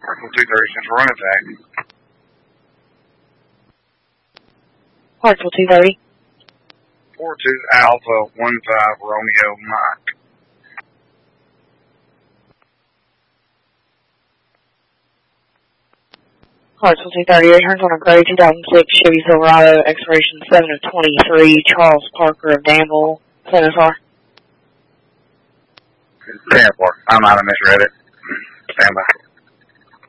Hartsville 230 Central Run Attack. Hartsville 230. 42 Alpha 15 Romeo Mike. Hartsville 230 returns on a gray 2006 Chevy Silverado, expiration 7 of 23, Charles Parker of Danville, St. SR. 10-4. I'm out of misread it. Stand by.